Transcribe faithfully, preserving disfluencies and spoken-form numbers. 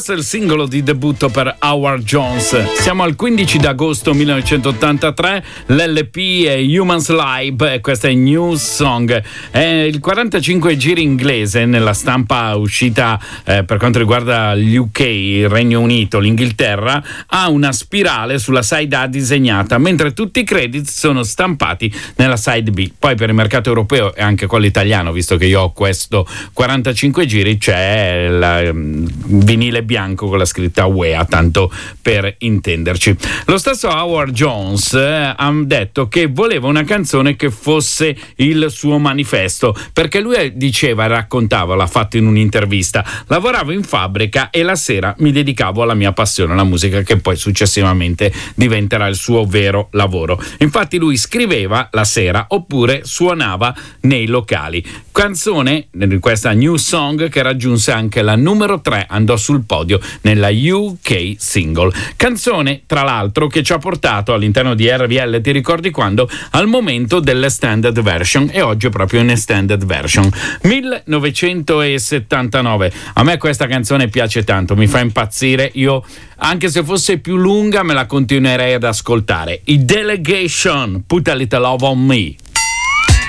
Questo è il singolo di debutto per Howard Jones. Siamo al quindici d'agosto millenovecentottantatré, l'L P è Human's Life e questa è New Song. È il quarantacinque giri inglese nella stampa uscita eh, per quanto riguarda l'U K, il Regno Unito, l'Inghilterra, ha una spirale sulla side A disegnata, mentre tutti i credit sono stampati nella side B. Poi per il mercato europeo e anche quello italiano, visto che io ho questo quarantacinque giri, c'è il um, vinile bianco con la scritta U E A, tanto per intenderci. Lo stesso Howard Jones eh, ha detto che voleva una canzone che fosse il suo manifesto, perché lui diceva, raccontava, l'ha fatto in un'intervista: lavoravo in fabbrica e la sera mi dedicavo alla mia passione, la musica, che poi successivamente diventerà il suo vero lavoro. Infatti lui scriveva la sera oppure suonava nei locali. Canzone, questa New Song, che raggiunse anche la numero tre, andò sul podio nella U K Single. Canzone, tra l'altro, che ci ha portato all'interno di R V L, ti ricordi quando? Al momento dell'extended version, e oggi è proprio in extended version. millenovecentosettantanove. A me questa canzone piace tanto, mi fa impazzire. Io, anche se fosse più lunga, me la continuerei ad ascoltare. I Delegation, Put a Little Love on Me.